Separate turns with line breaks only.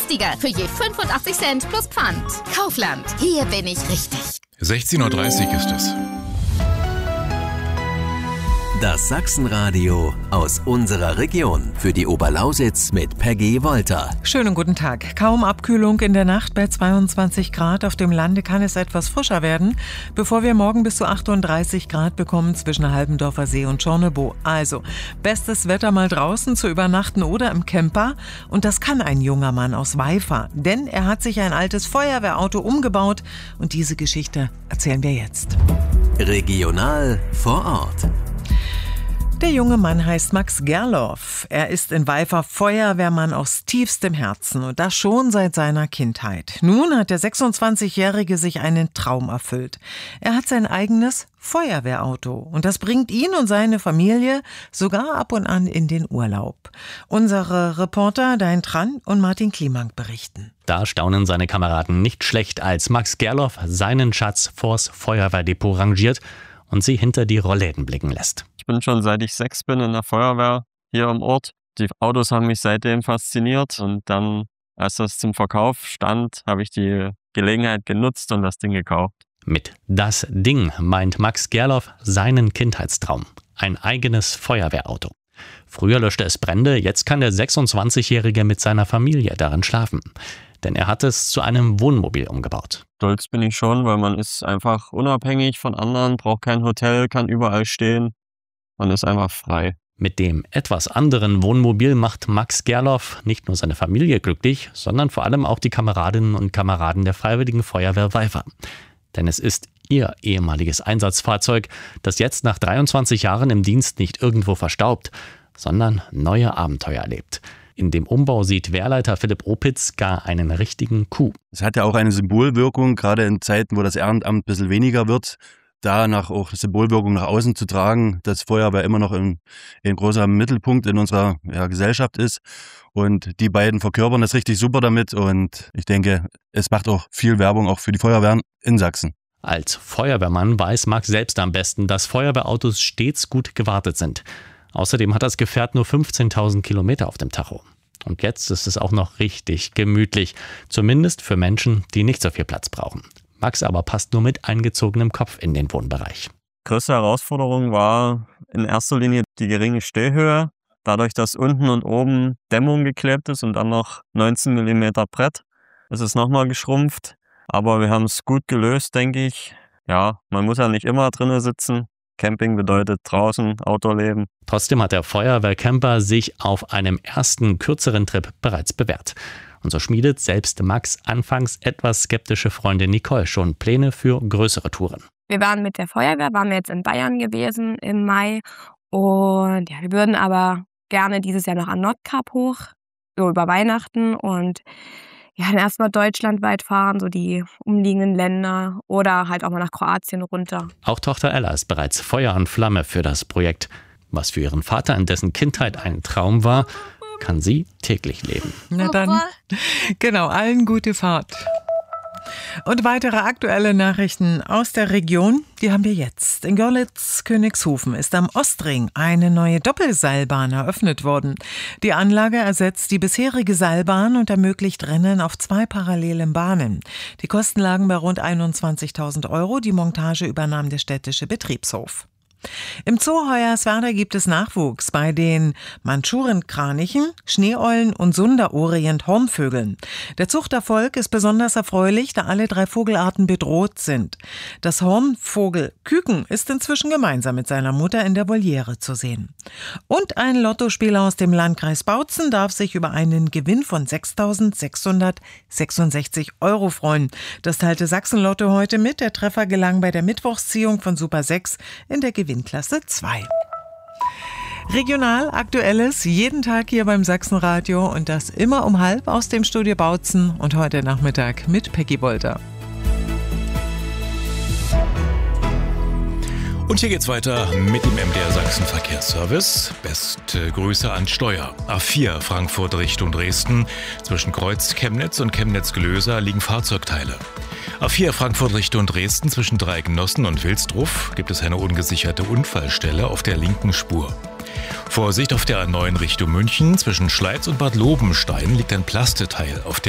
günstiger. Für je 85 Cent plus Pfand. Kaufland. Hier bin ich richtig.
16:30 Uhr ist es.
Das Sachsenradio aus unserer Region. Für die Oberlausitz mit Peggy Wolter.
Schönen guten Tag. Kaum Abkühlung in der Nacht bei 22 Grad. Auf dem Lande kann es etwas frischer werden, bevor wir morgen bis zu 38 Grad bekommen zwischen Halbendorfer See und Schornebo. Also, bestes Wetter mal draußen zu übernachten oder im Camper. Und das kann ein junger Mann aus Weifa, denn er hat sich ein altes Feuerwehrauto umgebaut. Und diese Geschichte erzählen wir jetzt.
Regional vor Ort.
Der junge Mann heißt Max Gerloff. Er ist in Weifa Feuerwehrmann aus tiefstem Herzen und das schon seit seiner Kindheit. Nun hat der 26-Jährige sich einen Traum erfüllt. Er hat sein eigenes Feuerwehrauto und das bringt ihn und seine Familie sogar ab und an in den Urlaub. Unsere Reporter Dein Tran und Martin Klimank berichten.
Da staunen seine Kameraden nicht schlecht, als Max Gerloff seinen Schatz vors Feuerwehrdepot rangiert und sie hinter die Rollläden blicken lässt.
Ich bin schon seit ich 6 bin in der Feuerwehr hier im Ort. Die Autos haben mich seitdem fasziniert und dann, als das zum Verkauf stand, habe ich die Gelegenheit genutzt und das Ding gekauft.
Mit das Ding meint Max Gerloff seinen Kindheitstraum. Ein eigenes Feuerwehrauto. Früher löschte es Brände, jetzt kann der 26-Jährige mit seiner Familie darin schlafen. Denn er hat es zu einem Wohnmobil umgebaut.
Stolz bin ich schon, weil man ist einfach unabhängig von anderen, braucht kein Hotel, kann überall stehen. Man ist einfach frei.
Mit dem etwas anderen Wohnmobil macht Max Gerloff nicht nur seine Familie glücklich, sondern vor allem auch die Kameradinnen und Kameraden der Freiwilligen Feuerwehr Weifa. Denn es ist ihr ehemaliges Einsatzfahrzeug, das jetzt nach 23 Jahren im Dienst nicht irgendwo verstaubt, sondern neue Abenteuer erlebt. In dem Umbau sieht Wehrleiter Philipp Opitz gar einen richtigen Coup.
Es hat ja auch eine Symbolwirkung, gerade in Zeiten, wo das Ehrenamt ein bisschen weniger wird, danach auch Symbolwirkung nach außen zu tragen, dass Feuerwehr immer noch ein großer Mittelpunkt in unserer Gesellschaft ist. Und die beiden verkörpern das richtig super damit. Und ich denke, es macht auch viel Werbung auch für die Feuerwehren in Sachsen.
Als Feuerwehrmann weiß Max selbst am besten, dass Feuerwehrautos stets gut gewartet sind. Außerdem hat das Gefährt nur 15.000 Kilometer auf dem Tacho. Und jetzt ist es auch noch richtig gemütlich. Zumindest für Menschen, die nicht so viel Platz brauchen. Max aber passt nur mit eingezogenem Kopf in den Wohnbereich.
Größte Herausforderung war in erster Linie die geringe Stehhöhe. Dadurch, dass unten und oben Dämmung geklebt ist und dann noch 19 mm Brett, ist es nochmal geschrumpft. Aber wir haben es gut gelöst, denke ich. Ja, man muss ja nicht immer drinnen sitzen. Camping bedeutet draußen, Outdoor-Leben.
Trotzdem hat der Feuerwehrcamper sich auf einem ersten kürzeren Trip bereits bewährt. Und so schmiedet selbst Max' anfangs etwas skeptische Freundin Nicole schon Pläne für größere Touren.
Wir waren mit der Feuerwehr, waren wir jetzt in Bayern gewesen im Mai. Und ja, wir würden aber gerne dieses Jahr noch an Nordkap hoch, so über Weihnachten. Und ja, dann erstmal deutschlandweit fahren, so die umliegenden Länder oder halt auch mal nach Kroatien runter.
Auch Tochter Ella ist bereits Feuer und Flamme für das Projekt. Was für ihren Vater in dessen Kindheit ein Traum war, kann sie täglich leben.
Na dann, genau, allen gute Fahrt. Und weitere aktuelle Nachrichten aus der Region, die haben wir jetzt. In Görlitz-Königshofen ist am Ostring eine neue Doppelseilbahn eröffnet worden. Die Anlage ersetzt die bisherige Seilbahn und ermöglicht Rennen auf 2 parallelen Bahnen. Die Kosten lagen bei rund 21.000 €. Die Montage übernahm der städtische Betriebshof. Im Zoo Hoyerswerda gibt es Nachwuchs bei den Mandschurienkranichen, Schneeeulen und Sunderorient-Hornvögeln. Der Zuchterfolg ist besonders erfreulich, da alle 3 Vogelarten bedroht sind. Das Hornvogel Küken ist inzwischen gemeinsam mit seiner Mutter in der Voliere zu sehen. Und ein Lottospieler aus dem Landkreis Bautzen darf sich über einen Gewinn von 6.666 € freuen. Das teilte Sachsen-Lotto heute mit. Der Treffer gelang bei der Mittwochsziehung von Super 6 in der Gewinnklasse 2. Regional Aktuelles jeden Tag hier beim Sachsenradio und das immer um 12:30 aus dem Studio Bautzen und heute Nachmittag mit Peggy Wolter.
Und hier geht's weiter mit dem MDR Sachsen Verkehrsservice. Beste Grüße an Steuer. A4 Frankfurt Richtung Dresden. Zwischen Kreuz Chemnitz und Chemnitz-Glöser liegen Fahrzeugteile. A4 Frankfurt Richtung Dresden zwischen Dreigenossen und Wilsdruff gibt es eine ungesicherte Unfallstelle auf der linken Spur. Vorsicht auf der A9 Richtung München. Zwischen Schleiz und Bad Lobenstein liegt ein Plasteteil auf der